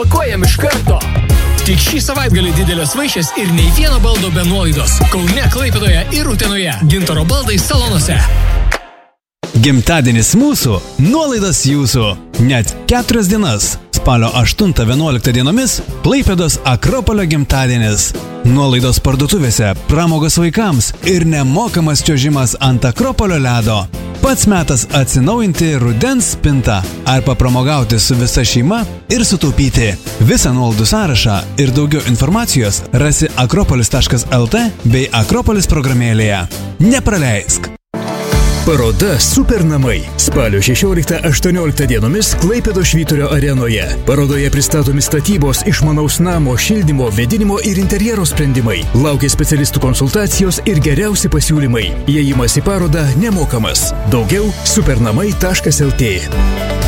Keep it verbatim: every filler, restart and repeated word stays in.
Pakuojam iš karto. Tik šį savaitgalį didelės vaišės ir nei vieno baldo be nuolaidos. Kaune, Klaipėdoje ir Utenoje. Gintaro baldai salonuose. Gimtadienis mūsų, nuolaidos jūsų. Net keturias dienas. Spalio aštuntą vienuoliktą dienomis Klaipėdos Akropolio gimtadienis. Nuolaidos parduotuvėse, pramogos vaikams ir nemokamas čiuožimas ant Akropolio ledo. Pats metas atsinaujinti rudens spintą ar papramogauti su visa šeima ir sutaupyti. Visą nuolaidų sąrašą ir daugiau informacijos rasi akropolis taškas lt bei Akropolis programėlėje. Nepraleisk! Paroda Supernamai. Spalio šešioliktą aštuonioliktą dienomis Klaipėdos Švyturio arenoje. Parodoje pristatomi statybos, išmanaus namo, šildymo, vėdinimo ir interjero sprendimai. Laukia specialistų konsultacijos ir geriausi pasiūlymai. Įėjimas į parodą nemokamas. Daugiau supernamai taškas lt.